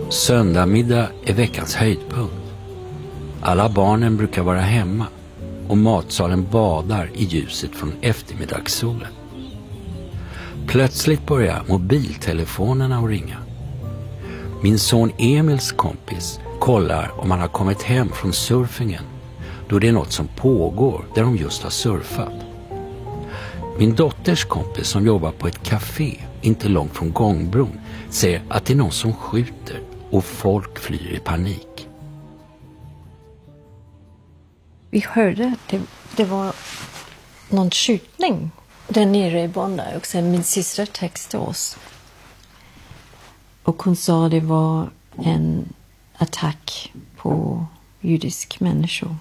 Söndagmiddag är veckans höjdpunkt. Alla barnen brukar vara hemma och matsalen badar i ljuset från eftermiddagssolen. Plötsligt börjar mobiltelefonerna att ringa. Min son Emils kompis kollar om han har kommit hem från surfingen, då det är något som pågår där de just har surfat. Min dotters kompis som jobbar på ett café inte långt från gångbron säger att det är någon som skjuter och folk flyr i panik. Vi hörde att det var någon skjutning där nere i Bondi, och sen min syster textade oss. Och hon sa det var en attack på judisk människor.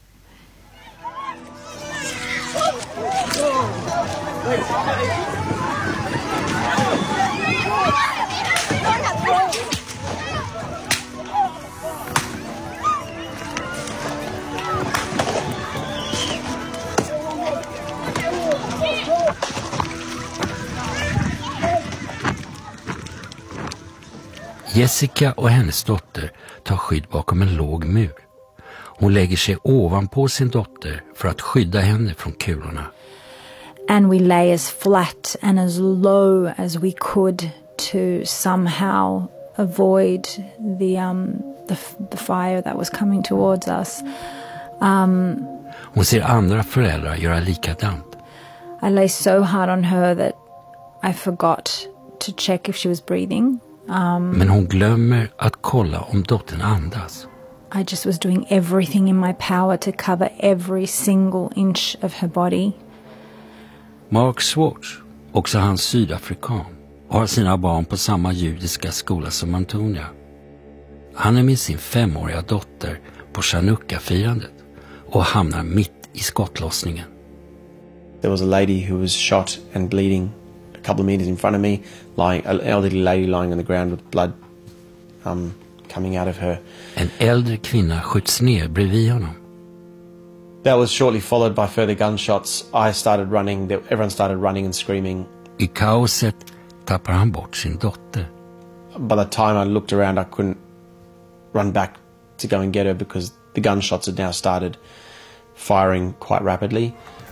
Jessica och hennes dotter tar skydd bakom en låg mur. Hon lägger sig ovanpå sin dotter för att skydda henne från kulorna. And we lay as flat and as low as we could to somehow avoid the fire that was coming towards us. Hon ser andra föräldrar göra likadant. I lay so hard on her that I forgot to check if she was breathing. Men hon glömmer att kolla om dottern andas. I just was doing everything in my power to cover every single inch of her body. Mark Swartz, också han sydafrikan, har sina barn på samma judiska skola som Antonia. Han är med sin 5-åriga dotter på Chanukka-firandet och hamnar mitt i skottlossningen. There was a lady who was shot and bleeding a couple of meters in front of me, an elderly lady lying on the ground with blood coming out of her. En äldre kvinna skjuts ner bredvid honom. That was shortly followed by further gunshots. I started running. Everyone started running and screaming. I kaoset tappar han bort sin dotter. By the time I looked around, I couldn't run back to go and get her because the gunshots had now started firing quite rapidly.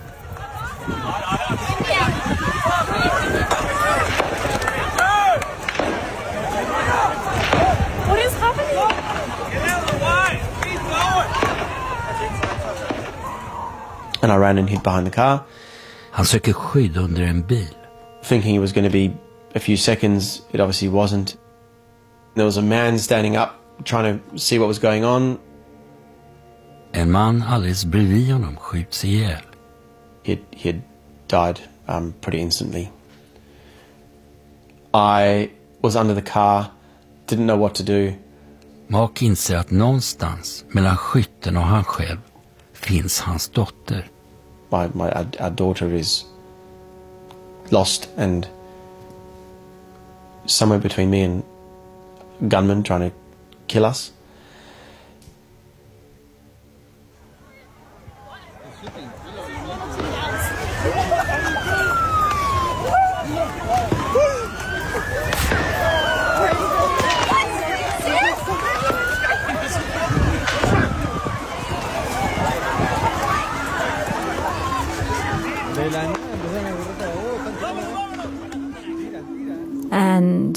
What is happening? Get out of the way! Keep going! And I ran and hid behind the car. Han söker skydd under en bil. Thinking it was going to be a few seconds. It obviously wasn't. There was a man standing up trying to see what was going on. En man alldeles bredvid honom skjuts ihjäl. He'd died pretty instantly. I was under the car, didn't know what to do. Mark inser att någonstans mellan skytten och han själv finns hans dotter. Our daughter is lost, and somewhere between me and gunmen trying to kill us. And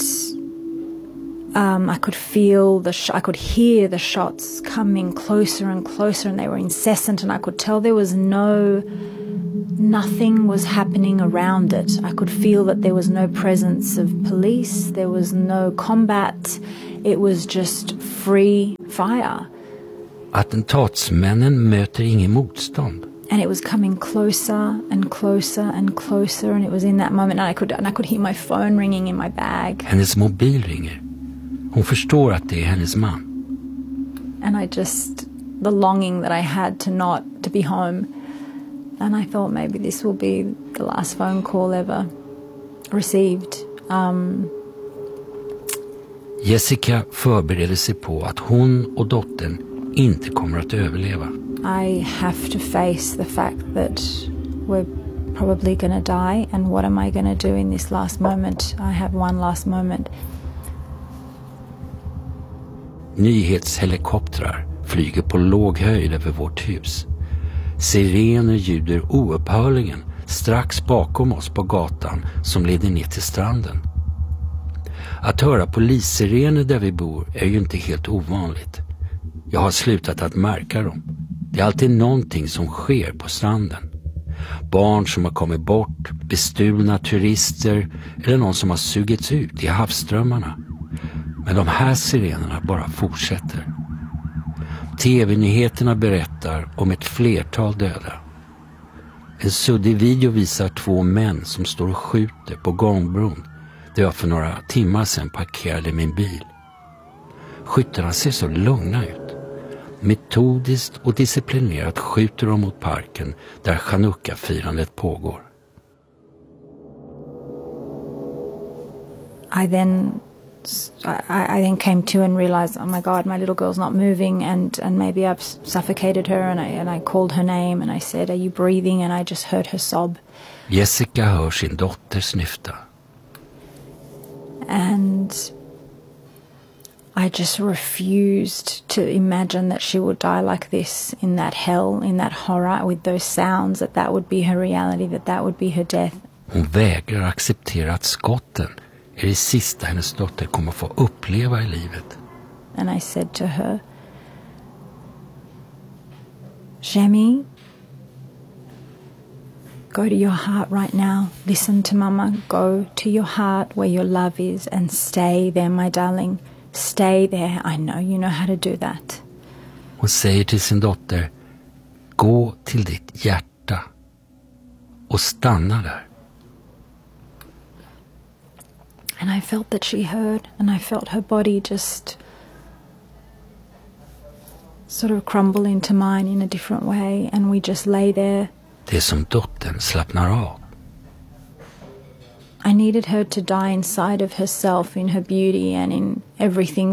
I could feel I could hear the shots coming closer and closer, and they were incessant, and I could tell there was nothing was happening around it. I could feel that there was no presence of police, there was no combat, it was just free fire. Attentatsmännen möter ingen motstånd. And it was coming closer and closer and closer, and it was in that moment and I could hear my phone ringing in my bag. Hennes mobil ringer. Hon förstår att det är hennes man. And the longing that I had to be home. And I thought maybe this will be the last phone call ever received. Jessica förbereder sig på att hon och dottern inte kommer att överleva. I have to face the fact that we're probably going to die, and what am I going to do in this last moment? I have one last moment. Nyhetshelikoptrar flyger på låg höjd över vårt hus. Sirener ljuder oupphörligen strax bakom oss på gatan som leder ner till stranden. Att höra polissirener där vi bor är ju inte helt ovanligt. Jag har slutat att märka dem. Det är alltid någonting som sker på stranden. Barn som har kommit bort, bestulna turister eller någon som har sugits ut i havsströmmarna. Men de här sirenerna bara fortsätter. TV-nyheterna berättar om ett flertal döda. En suddig video visar 2 män som står och skjuter på gångbron där jag för några timmar sedan parkerade min bil. Skyttarna ser så lugna ut. Metodiskt och disciplinerat skjuter de mot parken där Chanukka-firandet pågår. I then came to and realized, oh my God, my little girl's not moving, and maybe I've suffocated her, and I called her name and I said, are you breathing? And I just heard her sob. Jessica hör sin dotter snyfta. And I just refused to imagine that she would die like this, in that hell, in that horror, with those sounds, that would be her reality, that would be her death. Hon vägrar acceptera att skotten är det sista hennes dotter kommer få uppleva i livet. And I said to her, Jamie, go to your heart right now. Listen to Mama. Go to your heart where your love is and stay there, my darling. Stay there. I know you know how to do that. Hon säger till sin dotter, gå till ditt hjärta och stanna där. And I felt that she heard, and I felt her body just sort of crumble into mine in a different way, and we just lay there. Det är som dottern slappnar av. I needed her to die inside of herself, in her beauty and in everything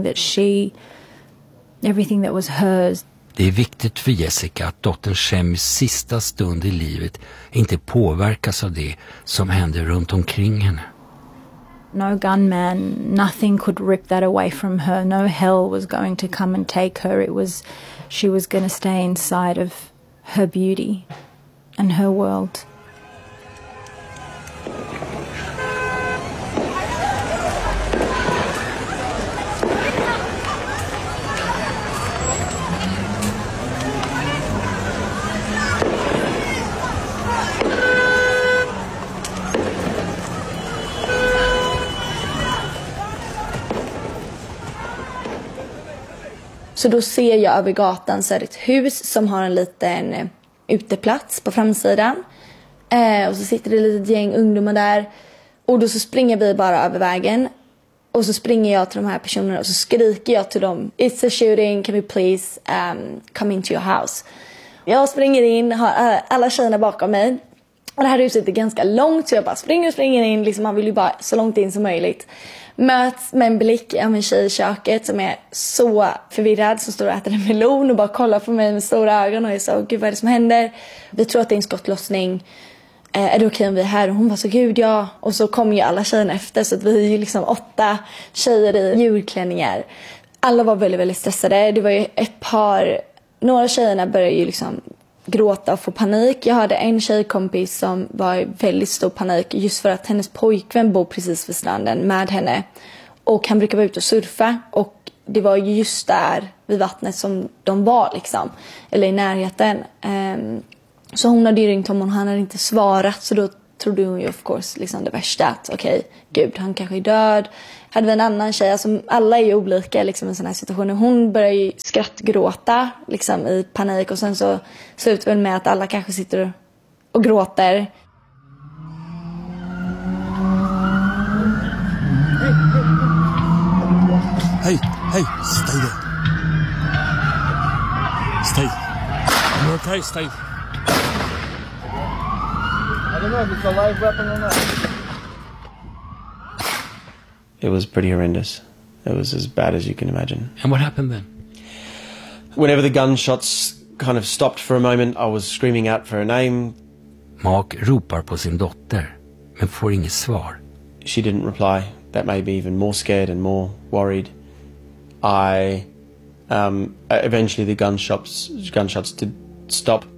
that was hers. Det är viktigt för Jessica att dottern Shemis sista stund i livet inte påverkas av det som händer runt omkring henne. No gunman, nothing could rip that away from her. No hell was going to come and take her. She was going to stay inside of her beauty and her world. Så då ser jag över gatan så är det ett hus som har en liten uteplats på framsidan. Och så sitter det ett litet gäng ungdomar där. Och då så springer vi bara över vägen. Och så springer jag till de här personerna och så skriker jag till dem. It's a shooting, can we please come into your house? Jag springer in, har alla tjejerna bakom mig. Och det här huset är ganska långt så jag bara springer in. Liksom, man vill ju bara så långt in som möjligt. Möts med en blick av en tjej i köket som är så förvirrad, som står och äter en melon och bara kollar på mig med stora ögon och är så, gud vad är det som händer? Vi tror att det är en skottlossning. Är det okej om vi är här? Och hon var så, gud ja. Och så kom ju alla tjejerna efter, så att vi är ju liksom 8 tjejer i julklänningar. Alla var väldigt, väldigt stressade. Det var ju några tjejerna började ju liksom gråta och få panik. Jag hade en tjejkompis som var i väldigt stor panik just för att hennes pojkvän bor precis vid stranden med henne. Och han brukar vara ute och surfa. Och det var ju just där vid vattnet som de var liksom. Eller i närheten. Så hon hade ju ringt honom och han hade inte svarat. Så då trodde hon ju of course liksom det värsta. Att okej, gud han kanske är död. Hade vi en annan tjej, alltså alla är ju olika liksom, i sådana här situationer. Hon börjar ju skrattgråta liksom, i panik. Och sen så slutar väl med att alla kanske sitter och gråter. Hey, stay there. Stay. You're okay, stay. I don't know if it's a live weapon or not. It was pretty horrendous. It was as bad as you can imagine. And what happened then? Whenever the gunshots kind of stopped for a moment, I was screaming out for her name. Mark ropar på sin dotter, men får inget svar. She didn't reply. That made me even more scared and more worried. I Eventually the gunshots did stop.